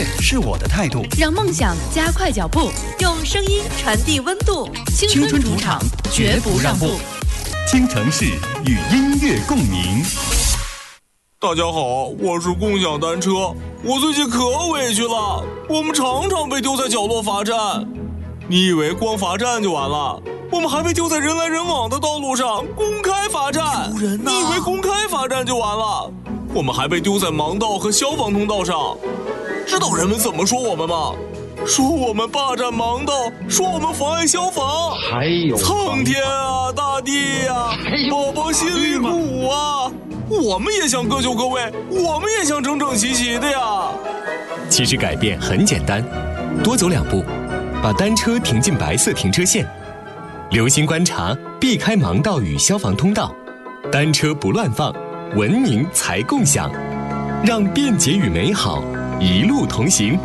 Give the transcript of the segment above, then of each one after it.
是我的态度， 让梦想加快脚步，用声音传递温度。 青春主场，绝不让步。 京城市与音乐共鸣。 大家好，我是共享单车。我最近可委屈了，我们常常被丢在角落罚站。你以为光罚站就完了？我们还被丢在人来人往的道路上公开罚站。你以为公开罚站就完了？我们还被丢在盲道和消防通道上。知道人们怎么说我们吗？说我们霸占盲道，说我们妨碍消防。 还有苍天啊，大地啊，宝宝心里苦啊！我们也想各就各位，我们也想整整齐齐的呀。 其实改变很简单，多走2步，把单车停进白色停车线，留心观察，避开盲道与消防通道，单车不乱放，文明才共享，让便捷与美好一路同行。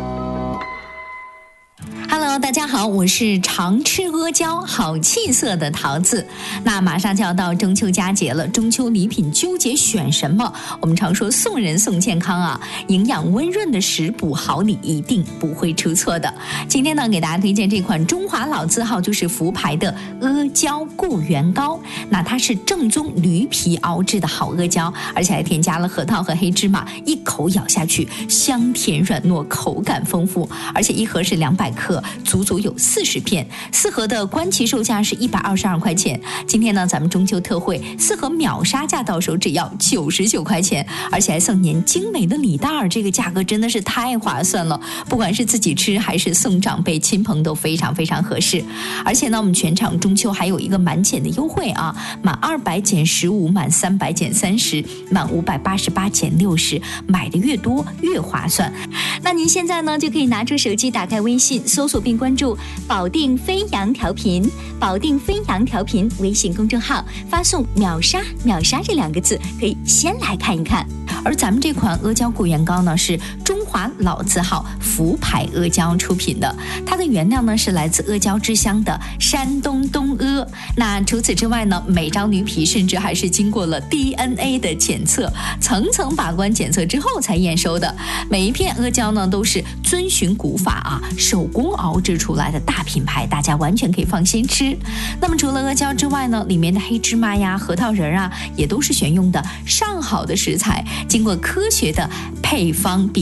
Hello， 大家好，我是常吃阿胶好气色的桃子。那马上就要到中秋佳节了，中秋礼品纠结选什么？我们常说送人送健康啊，营养温润的食补好礼一定不会出错的。今天呢，给大家推荐这款中华老字号，就是福牌的阿胶固元膏。那它是正宗驴皮熬制的好阿胶，而且还添加了核桃和黑芝麻，一口咬下去香甜软糯，口感丰富，而且一盒是200克。足足有40片，4盒的官旗售价是122块钱。今天呢，咱们中秋特惠4盒秒杀价到手只要99块钱，而且还送您精美的礼袋儿，这个价格真的是太划算了。不管是自己吃还是送长辈亲朋都非常非常合适。而且呢，我们全场中秋还有一个满减的优惠啊，满200减15，满300减30，满588减60，买的越多越划算。那您现在呢就可以拿出手机，打开微信，搜索并关注保定飞扬调频，保定飞扬调频微信公众号，发送秒杀秒杀这2个字，可以先来看一看。而咱们这款阿胶固元膏呢，是中华老字号福牌阿胶出品的，它的原料呢是来自阿胶之乡的山东东阿。那除此之外呢，每张驴皮甚至还是经过了 DNA 的检测，层层把关检测之后才验收的。每一片阿胶呢都是遵循古法啊，手工熬制出来的大品牌，大家完全可以放心吃。那么除了阿胶之外呢，里面的黑芝麻呀、核桃仁啊，也都是选用的上好的食材，经过科学的配方